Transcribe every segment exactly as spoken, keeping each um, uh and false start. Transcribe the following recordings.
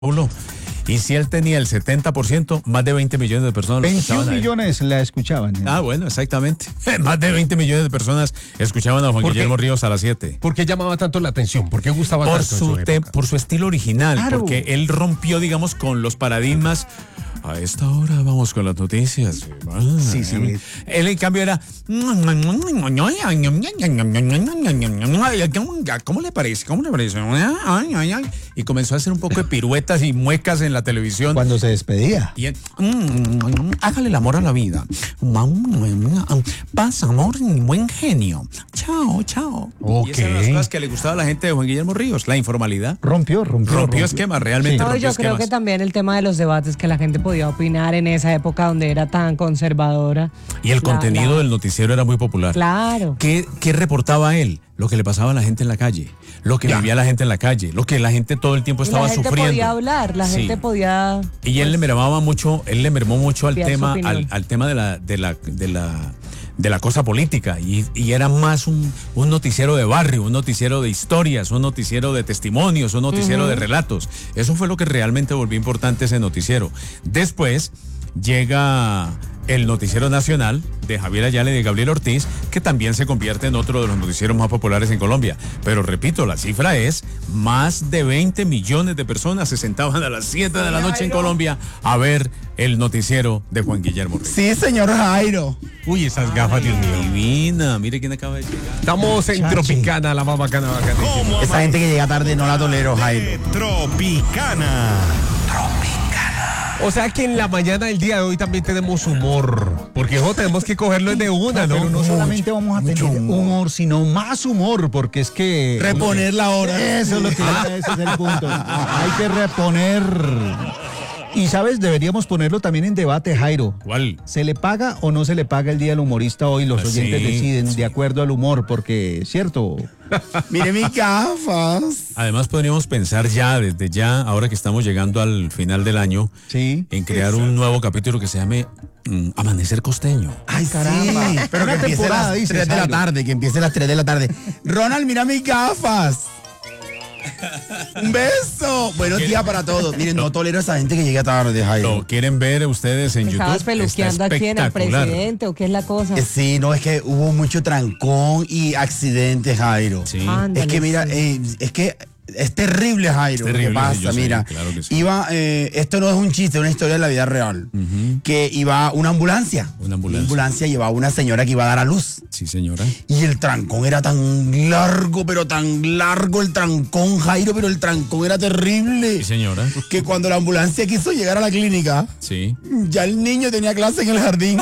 Paulo. Y si él tenía el setenta por ciento, más de veinte millones de personas lo escuchaban. veintiún millones la escuchaban. ¿eh? Ah, bueno, exactamente. Más de veinte millones de personas escuchaban a Juan Guillermo Ríos a las siete. ¿Por qué llamaba tanto la atención? ¿Por qué gustaba por tanto su en su te, época? Por su estilo original, Claro. porque él rompió, digamos, con los paradigmas. A esta hora vamos con las noticias. Sí, sí. Él, en cambio, era... ¿Cómo le parece? ¿Cómo le parece? Y comenzó a hacer un poco de piruetas y muecas en la televisión. Cuando se despedía. Y él, hágale el amor a la vida. Paz, amor y buen genio. Chao, chao. Ok. Y esas eran las cosas que le gustaba a la gente de Juan Guillermo Ríos, la informalidad. Rompió, rompió. Rompió esquemas, realmente Sí. No, rompió yo creo esquemas. que también el tema de los debates, que la gente podía opinar en esa época donde era tan conservadora. Y el La- contenido la- del noticiero era muy popular. Claro. ¿Qué, qué reportaba él? Lo que le pasaba a la gente en la calle, lo que Ya. vivía la gente en la calle, lo que la gente todo el tiempo Y estaba la gente sufriendo. podía hablar, la Sí. gente podía... Y él le mermaba mucho, él le mermó mucho al Enviar su tema, opinión. al, al tema de la, de la, de la, de la cosa política. Y, y era más un, un noticiero de barrio, un noticiero de historias, un noticiero de testimonios, un noticiero de relatos. Eso fue lo que realmente volvió importante ese noticiero. Después llega el noticiero nacional de Javier Ayala y de Gabriel Ortiz, que también se convierte en otro de los noticieros más populares en Colombia. Pero repito, la cifra es más de veinte millones de personas se sentaban a las siete de la noche en Colombia a ver el noticiero de Juan Guillermo Ríos. Sí, señor Jairo. Uy, esas gafas, Dios mío. Divina, mire quién acaba de llegar. Estamos en Chachi. Tropicana, la más bacana, bacanísima. Esa gente que llega tarde no la tolero, Jairo. Tropicana. O sea que en la mañana del día de hoy también tenemos humor. Porque eso tenemos que cogerlo de una, ¿no? Pero no solamente vamos a mucho tener humor. humor, sino más humor, porque es que... Reponer la hora. Eso es lo que ese es el punto. Hay que reponer. Y sabes, deberíamos ponerlo también en debate, Jairo. ¿Cuál? ¿Se le paga o no se le paga el día al humorista hoy? Los Ah, oyentes sí, deciden sí. de acuerdo al humor, porque, ¿cierto? Mire mis gafas. Además podríamos pensar ya, desde ya, ahora que estamos llegando al final del año, Sí. en crear un nuevo capítulo que se llame mm, Amanecer Costeño. Ay, Caramba. sí. Pero Una que empiece a temporada, las dices, tres de la Jairo. tarde, que empiece a las tres de la tarde. Ronald, mira mis gafas. Un beso. Buenos días para todos. Miren, no tolero a esa gente que llega tarde, Jairo. ¿Lo quieren ver ustedes en ¿Estabas YouTube? peluqueando Está aquí en el espectacular. presidente o qué es la cosa? Eh, Sí, no, es que hubo mucho trancón y accidentes, Jairo. Sí. Ándale, Es que mira, sí. eh, es que es terrible, Jairo, Es terrible, lo que pasa. sí, yo sé, Mira, claro que sí. iba, eh, esto no es un chiste, es una historia de la vida real. Que iba una ambulancia. Una ambulancia. Una ambulancia llevaba una señora que iba a dar a luz. Sí, señora. Y el trancón era tan largo, pero tan largo el trancón, Jairo, pero el trancón era terrible. Sí, señora. Que cuando la ambulancia quiso llegar a la clínica, Sí. ya el niño tenía clase en el jardín.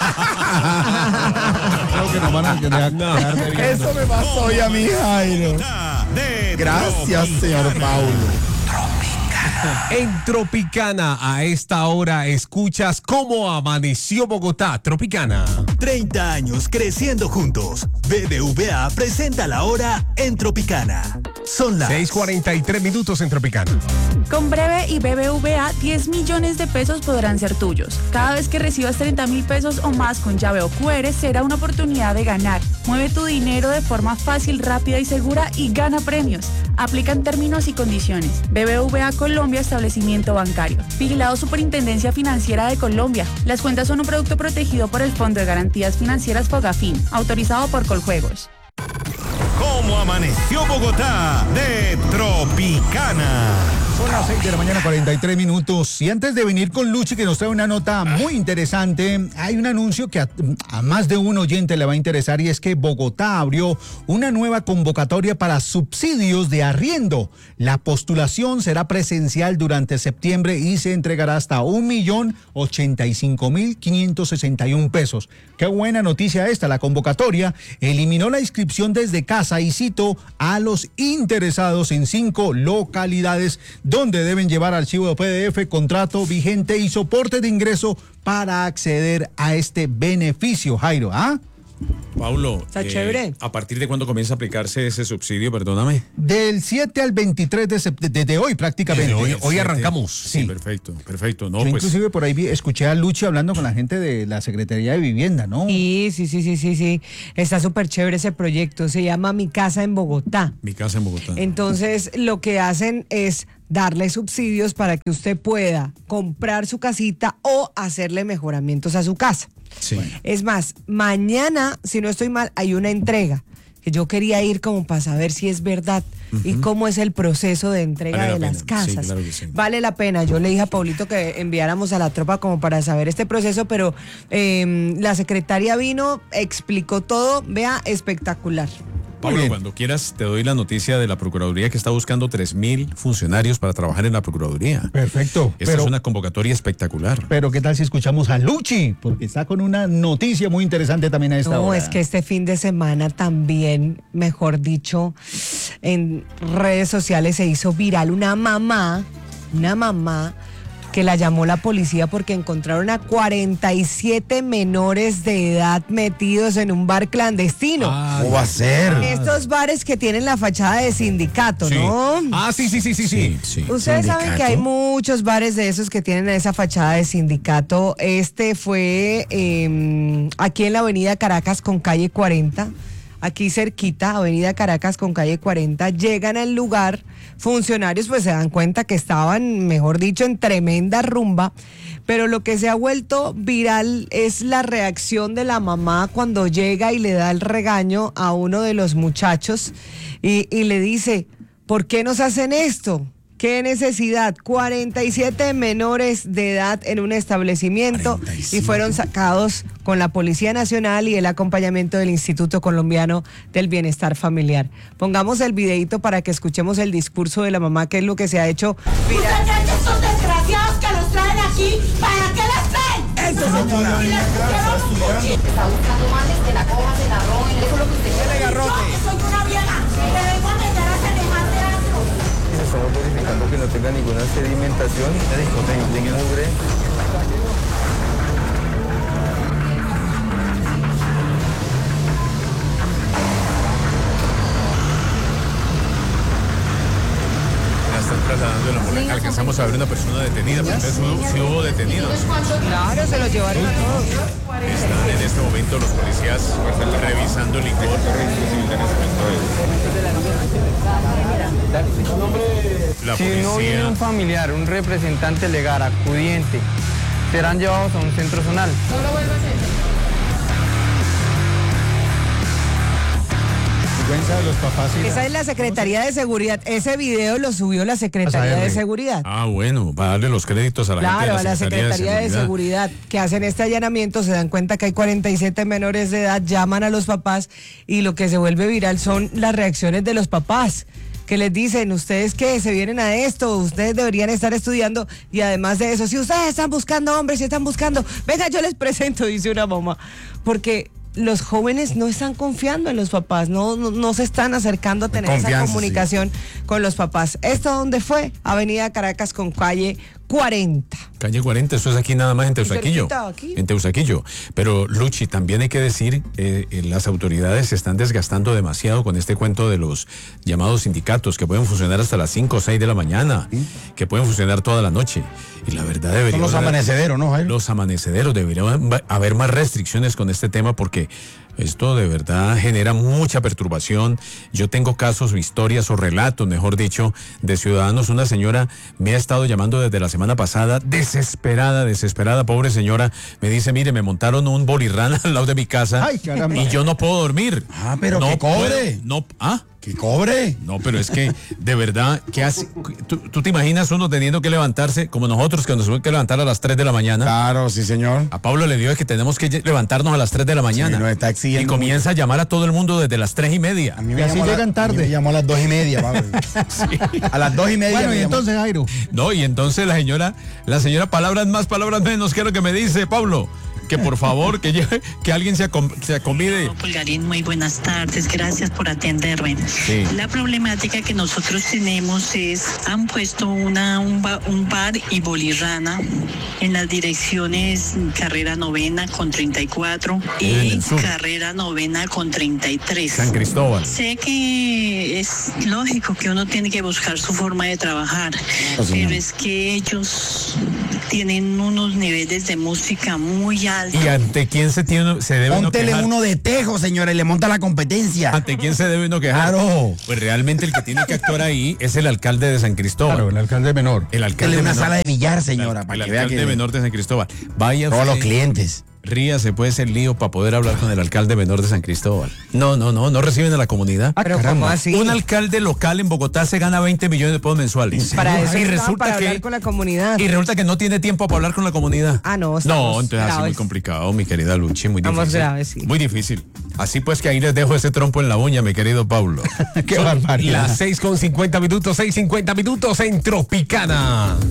Creo que nos van a dejar, dejar de viendo. Eso me pasó hoy a mí, Jairo. Gracias, señor Paulo. En Tropicana, a esta hora, escuchas cómo amaneció Bogotá. Tropicana. treinta años creciendo juntos. B B V A presenta la hora en Tropicana. Son las seis cuarenta y tres minutos en Tropicana. Con Breve y B B V A, diez millones de pesos podrán ser tuyos. Cada vez que recibas treinta mil pesos o más con llave o Q R, será una oportunidad de ganar. Mueve tu dinero de forma fácil, rápida y segura y gana premios. Aplican términos y condiciones. B B V A Colombia, establecimiento bancario. Vigilado Superintendencia Financiera de Colombia. Las cuentas son un producto protegido por el Fondo de Garantías Financieras Fogafín, autorizado por Coljuegos. ¿Cómo amaneció Bogotá? De Tropicana. Son las seis de la mañana, cuarenta y tres minutos. Y antes de venir con Luchi, que nos trae una nota muy interesante, hay un anuncio que a, a más de un oyente le va a interesar, y es que Bogotá abrió una nueva convocatoria para subsidios de arriendo. La postulación será presencial durante septiembre y se entregará hasta un millón ochenta y cinco mil quinientos sesenta y un pesos. Qué buena noticia esta. La convocatoria eliminó la inscripción desde casa y citó a los interesados en cinco localidades donde deben llevar archivo de P D F, contrato vigente y soporte de ingreso para acceder a este beneficio, Jairo. ¿Ah? Paulo, Está chévere. ¿a partir de cuándo comienza a aplicarse ese subsidio? Perdóname. Del siete al veintitrés de septiembre, desde hoy prácticamente. Desde hoy, hoy Siete. arrancamos. Sí, Sí. perfecto, perfecto. No, Yo pues, inclusive por ahí vi- escuché a Luchi hablando con la gente de la Secretaría de Vivienda, ¿no? Sí, sí, sí, sí, sí, sí. Está súper chévere ese proyecto. Se llama Mi Casa en Bogotá. mi casa en Bogotá. Entonces, lo que hacen es darle subsidios para que usted pueda comprar su casita o hacerle mejoramientos a su casa. Sí. Es más, mañana, si no estoy mal, hay una entrega que yo quería ir como para saber si es verdad uh-huh. y cómo es el proceso de entrega vale de la las pena. casas. Sí, claro que sí. Vale la pena. Yo le dije a Paulito que enviáramos a la tropa como para saber este proceso, pero eh, la secretaria vino, explicó todo, vea, espectacular. Pablo, cuando quieras te doy la noticia de la Procuraduría que está buscando tres mil funcionarios para trabajar en la Procuraduría. Perfecto. Esta pero, es una convocatoria espectacular. Pero ¿qué tal si escuchamos a Luchi? Porque está con una noticia muy interesante también a esta no, hora. No, es que este fin de semana también, mejor dicho, en redes sociales se hizo viral una mamá, una mamá que la llamó la policía porque encontraron a cuarenta y siete menores de edad metidos en un bar clandestino. Ah, ¿cómo va a ser? Estos bares que tienen la fachada de sindicato, sí. ¿no? Ah, sí, sí, sí, sí, sí. sí, sí. Ustedes ¿Sindicato? saben que hay muchos bares de esos que tienen esa fachada de sindicato. Este fue eh, aquí en la avenida Caracas con calle cuarenta. Aquí cerquita, avenida Caracas con calle cuarenta, llegan al lugar, funcionarios pues se dan cuenta que estaban, mejor dicho, en tremenda rumba, pero lo que se ha vuelto viral es la reacción de la mamá cuando llega y le da el regaño a uno de los muchachos y, y le dice, ¿por qué nos hacen esto? ¿Qué necesidad? cuarenta y siete menores de edad en un establecimiento cuarenta y siete. Y fueron sacados con la Policía Nacional y el acompañamiento del Instituto Colombiano del Bienestar Familiar. Pongamos el videito para que escuchemos el discurso de la mamá, que es lo que se ha hecho viral. Ustedes estos desgraciados que los traen aquí, ¿para qué los traen? Eso, señora. Y les pusieron un cuchillo. Está buscando males que la coja, se la roben, eso es lo que usted quiere. Yo que soy una vieja, me vengo a meter a semejante antro. Estamos verificando que no tenga ninguna sedimentación, ningún mugre. Ya están trasladando la ambulancia. Alcanzamos a ver una persona detenida, pero entonces hubo, sí hubo detenidos. Claro, se los llevaron a todos. Están en este momento los policías revisando el licor. La Si no viene policía. un familiar, un representante legal, acudiente, serán llevados a un centro zonal. Vergüenza de los papás y Esa la- es la Secretaría de Seguridad. Ese video lo subió la Secretaría Pasa, de R. Seguridad. Ah, bueno, para darle los créditos a la gente de Claro, la a la Secretaría, Secretaría de Seguridad, que hacen este allanamiento, se dan cuenta que hay cuarenta y siete menores de edad, llaman a los papás y lo que se vuelve viral son las reacciones de los papás, que les dicen, ¿ustedes qué? ¿Se vienen a esto? Ustedes deberían estar estudiando y además de eso, si ustedes están buscando hombres, si están buscando, venga, yo les presento, dice una mamá, porque los jóvenes no están confiando en los papás, no, no, no se están acercando a tener esa Confianza, comunicación con los papás. ¿Esto dónde fue? Avenida Caracas con calle cuarenta. Calle cuarenta, eso es aquí nada más en Teusaquillo. cerquita, aquí. En Teusaquillo. Pero, Luchi, también hay que decir, eh, eh, las autoridades se están desgastando demasiado con este cuento de los llamados sindicatos, que pueden funcionar hasta las cinco o seis de la mañana, ¿sí? Que pueden funcionar toda la noche. Y la verdad debería Son los haber- amanecederos, ¿no, Jairo? Los amanecederos, debería haber más restricciones con este tema porque esto de verdad genera mucha perturbación. Yo tengo casos, historias o relatos, mejor dicho, de ciudadanos. Una señora me ha estado llamando desde la semana pasada, desesperada, desesperada, pobre señora. Me dice, mire, me montaron un bolirrán al lado de mi casa. Ay, caramba. Y yo no puedo dormir. Ah, pero no que cobre. puedo, no, ah. ¡Que cobre! No, pero es que, de verdad, ¿qué hace? ¿Tú, tú te imaginas uno teniendo que levantarse, como nosotros, que nos tenemos que levantar a las tres de la mañana? Claro, sí, señor. A Pablo le dio que tenemos que levantarnos a las tres de la mañana. Sí, nos está exigiendo y comienza a llamar a todo el mundo desde las tres y media. A mí Y me así llamó a la- llegan tarde. a mí me llamó a las dos y media, Pablo. A las dos y media. Bueno, me y llamó. entonces, Jairo. No, y entonces la señora, la señora, palabras más, palabras menos, ¿qué es lo que me dice, Pablo? Que por favor, que, llegue- que alguien se, acom- se acomide. Pulgarín, muy buenas tardes, gracias por atenderme. Sí. La problemática que nosotros tenemos es, han puesto una, un, ba- un bar y bolirrana en las direcciones carrera novena con treinta y cuatro En y el sur. carrera novena con treinta y tres. San Cristóbal. Sé que es lógico que uno tiene que buscar su forma de trabajar, Oh, señor. pero es que ellos tienen unos niveles de música muy altos alcalde. ¿Y ante quién se, tiene, se debe uno Póntele quejar? uno de tejo, señora, y le monta la competencia. ¿Ante quién se debe uno quejar? Claro. Pues realmente el que tiene que actuar ahí es el alcalde de San Cristóbal. Claro, el alcalde menor. El alcalde Póntele una menor. sala de billar, señora, El, para el que vea alcalde que menor de San Cristóbal. Vaya todos usted, los clientes. ríase pues el lío para poder hablar con el alcalde menor de San Cristóbal. No, no, no, no reciben a la comunidad. Pero ¿cómo así? Un alcalde local en Bogotá se gana veinte millones de pesos mensuales. Para eso y estaban, resulta para que hablar con la comunidad. y resulta que no tiene tiempo para hablar con la comunidad. Ah, no, No, estamos entonces así muy graves. complicado, mi querida Luchi, muy Estamos difícil. graves, sí. Muy difícil. Así pues que ahí les dejo ese trompo en la uña, mi querido Pablo. Qué barbaridad. Las seis con cincuenta minutos, seis cincuenta minutos en Tropicana.